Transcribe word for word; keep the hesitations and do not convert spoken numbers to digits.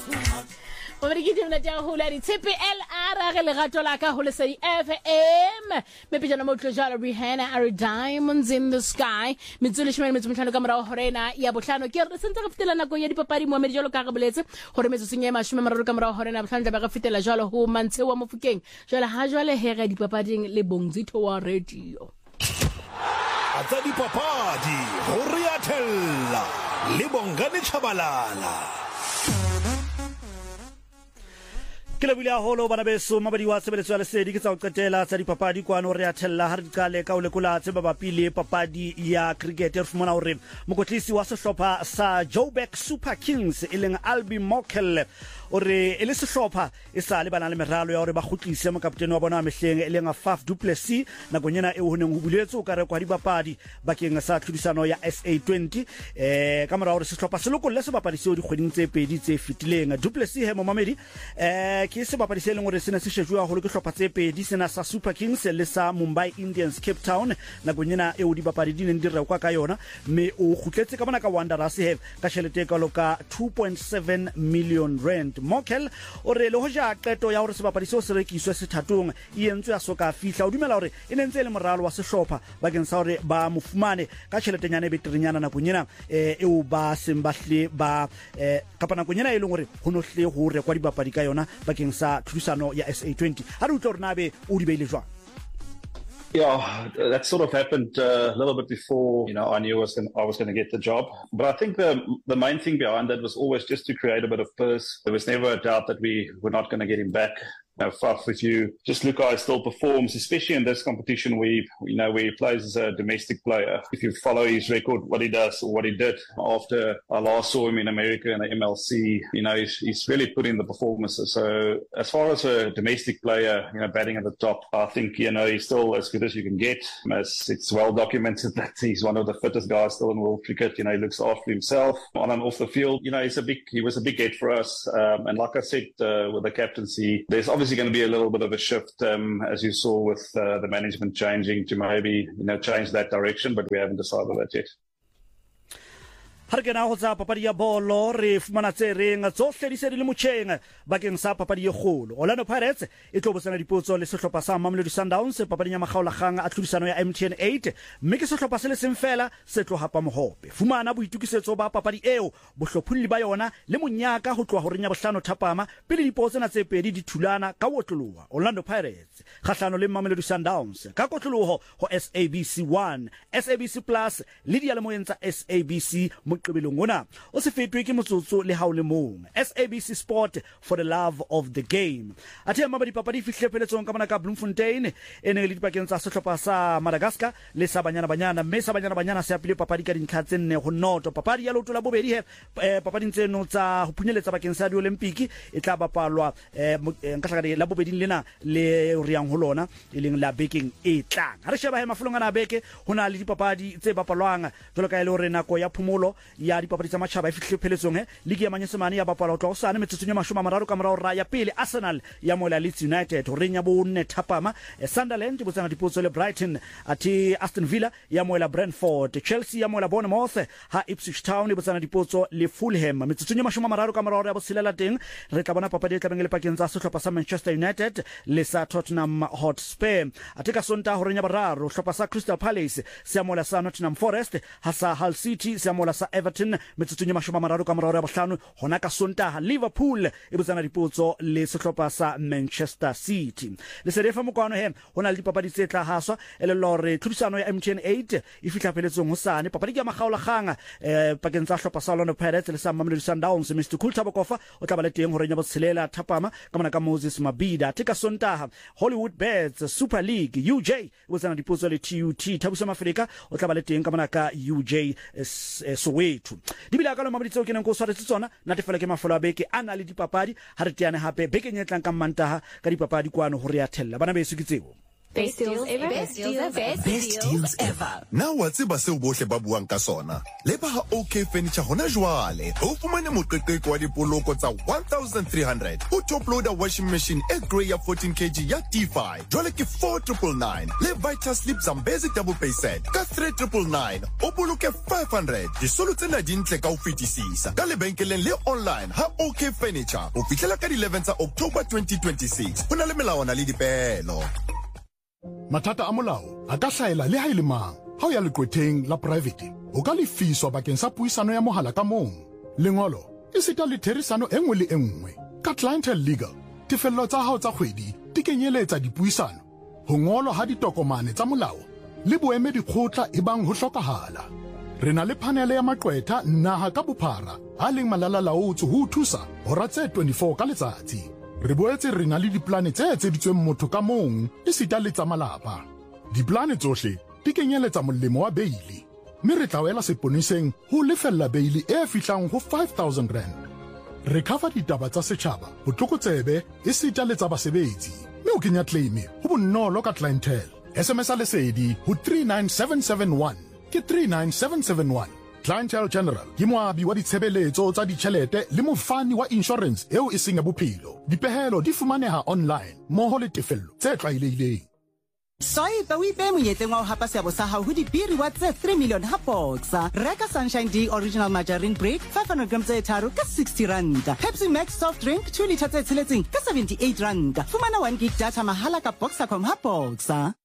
Over ke dimna tja ho la di T P L a re le gato la ka ho le sa F M me pejana mo tlojala Rihanna are diamonds in the sky metsole shimane metso mhlano ka mora horena ya bohlano ke re sentse ka fitela nako ya dipapadi mo medijalo ka ga boletse hore metso senya mashome mararo ka mora horena bohlano ba ga fitela jalo ho mantse wa mofukeng jala ha jwale he ga dipapading le Bongzitho wa radio atsa dipapadi ho riathella le Bongani Chabalala. Ke le bula holo bana beso mabadi wa sebeletso ya lesedi ke tsa o qetela tsa dipapadi kwano re athella ha re dikale ka o lekola tse mabapi le papadi ya cricket re fumana hore mokotlisi wa sehlopha sa Joburg Super Kings e leng Albi Mokel ore e le sehlopha e sa le bana le meralo ya hore ba kgutlise mokaptene wa bona mehleng e leng Faf du Plessis na gonyena e ho neng ho buletse o ka re kwa dipapadi bakeng sa tlhodisano ya S A twenty eh ka mora hore sehlopha se lokolle se bapadi seo di kgweding tse pedi tse fitileng du Plessis he mo mamedi eh ke se bapadi se leng hore sena se shejwa ho le ke hlopha tse pedi sena sa Super Kings le sa Mumbai Indians Cape Town na gonyena e o di bapadi di neng di rekwa ka yona me o kgutletse ka bona ka Wanderers he ka tšhelete ka loka two point seven million rand. Mokel o re le hoja qeto ya hore sebapadi seo se rekiswe sethatong e entswe ya soka fihla o dumela hore e nentse le moralo wa sehlopha bakeng sa hore ba mofumane ka tšheletenyana e beterinyana na gonyena e o ba sembahle ba kapana gonyena e leng hore ho no hle ho rekwa dibapadi ka yona bakeng sa tlhodisano ya S A twenty ha re utla hore na be o di beile jwang. Yeah, that sort of happened uh, a little bit before, you know, I knew I was going I was going to get the job. But I think the the main thing behind that was always just to create a bit of purse. There was never a doubt that we were not going to get him back. You know, Faf, if you just look how he still performs, especially in this competition where, he, you know, where he plays as a domestic player. If you follow his record, what he does or what he did after I last saw him in America in the M L C, you know, he's, he's really put in the performances. So as far as a domestic player, you know, batting at the top, I think, you know, he's still as good as you can get. As it's well documented that he's one of the fittest guys still in world cricket. You know, he looks after himself on and off the field. You know, he's a big, he was a big get for us. Um, and like I said, uh, with the captaincy, there's obviously going to be a little bit of a shift, um, as you saw with uh, the management changing to maybe, you know, change that direction, but we haven't decided that yet. Ha re kena ho tsa papadi ya bolo re fumana tse reng tsohle di se di le motjheng bakeng sa papadi e kgolo. Orlando Pirates e tlo botsana dipotso le sehlopha sa Mamelodi Sundowns papading ya makgaolakgang a tlhodisano ya M T N eight mme ke sehlopha se le seng fela se tlo hapa mohope. Fumana boitukisetso ba papadi eo bohlophulli ba yona le monyaka ho tloha ho renya bohlano thapama pele dipotso tsena tse pedi di thulana ka wotloloha. Orlando Pirates kgahlano le Mamelodi Sundowns ka kotloloho ho S A B C one, S A B C Plus le dialemoeng tsa S A B C moqebelong ona o se fetwe ke motsotso le ha o le mong. S A B C Sport for the love of the game. Athe mabadi papadi fihle peletsong ka mona ka Bloemfontein ene le dipakeng tsa sehlopha sa Madagascar le sa banyana banyana mme sa banyana banyana se apile papadi ka dintlha tse nne ho noto. Papadi ya loto la bobedi he eh, papading tseno tsa ho phunyeletsa bakeng sa di-Olympic e tla bapalwa eh, nka hlaka la bobedi lena le riang ho lona e leng la bekeng e tlang. Ha re sheba he mafolong ana beke hona le dipapadi tse bapalwang jwalo ka ile hore nako ya phomolo ya dipapadi tsa matjhaba e fihle pheletsong he ligi ya manyesemane ya bapalwa tlo sana metsotso ya mashome a mararo ka morao ra ya pele Arsenal ya mola Leeds United ho renya bo nne thapama eh, Sunderland e botsana dipotso le Brighton ati Aston Villa ya mola Brentford, Chelsea ya mola Bournemouth ha Ipswich Town e botsana dipotso le Fulham metsotso ya mashome a mararo ka morao ya botshelela teng re tla bona papadi e tla bengele pakeng tsa sehlopha sa Manchester United le sa Tottenham Hotspur. Ate ka sonta ho renya bararo hlopha sa Crystal Palace se ya mola sa Nottingham Forest ha sa Hull City se ya mola sa Everton metsotso ya mashome a mararo ka morao ya bohlano hona ka sonta Liverpool e botsana dipotso le sehlopha sa Manchester City. Le serefa mokano he hona le dipapadi tse tla haswa e le lore tlhodisano ya M T N eight e fihla pheletsong ho sane papadi ya makgaolakgang eh pakeng tsa hlopha sa Orlando Pirates le sa Mamelodi Sundowns. Mister Cool Tabokofa o tla ba le teng ho renya botshelela thapama ka mona ka Moses Mabida ate ka sonta Hollywood Bets Super League U J e botsana dipotso le T U T Thabiso Africa o tla ba le teng ka mona ka U J Soweto. Dibila ka lo mabadi tseo ke neng go sware tsona natefela ke mafolo a beke ana le dipapadi ha re tiane hape beke nyetlang ka Mantaha ka dipapadi kwano ho re ya thella bana be se ke tseo. Best deals ever. Best deals ever. Best deals ever. Na wa tseba se o bohle ba buang ka sona. Le ba OK Furniture hona jwale. O fumane moqeqeko wa dipoloko tsa one thousand three hundred. O top loader washing machine e grey ya fourteen kilograms ya T five. Jwale ke four nine nine nine. Le Vita Sleep Zambezi double pay set ka three nine nine nine. O boloke five hundred. Di solo tsena di ntle ka o fetisisa. Ka lebenkeleng le online ha OK Furniture. O fihlela ka eleventh of October twenty twenty-six. Hona le melawana le dipehelo. Matata a molao a ka hlaela le ha ile mang ha o ya leqwetheng la private o ka lefiswa bakeng sa puisano ya mohala ka mong lengolo e sita le therisano e nngwe le e nngwe ka clientele legal tefello tsa hao tsa kgwedi di kenyeletsa dipuisano ho ngolwa ha ditokomane tsa molao le boemedi kgotla e bang ho hlokahala re na le panele ya maqwetha naha ka bophara a leng malalalaotswe ho thusa hora tse twenty-four ka letsatsi. Re boetse re na le diplane tse etseditsweng motho ka mong e sita le tsa malapa. Diplane tsohle di kenyeletsa molemo wa beili, mme re tla wela seponeseng ho lefella beili e fihlang ho five thousand rand. Re cover ditaba tsa setjhaba, botlokotsebe e sita le tsa basebetsi, mme o kenya claim ho bonolo ka clientele. S M S a lesedi ho three nine seven seven one ke three nine seven seven one. Clientele General ke moabi wa ditshebeletso tsa ditjhelete le mofani wa insurance eo e seng ya bophelo. Dipehelo di fumaneha online moho le tefello tse tlwaelehileng. Soy ba wi be monyetleng wa ho hapa seabo sa hao ho dibiri wa tse three million ha boxa. Reka Sunshine D Original Margarine Break five hundred grams tse tharo ka sixty rand. Pepsi Max Soft Drink two litre tse tsheletseng ka seventy-eight rand. Fumana one gig data mahala ka Boxacom ha boxa.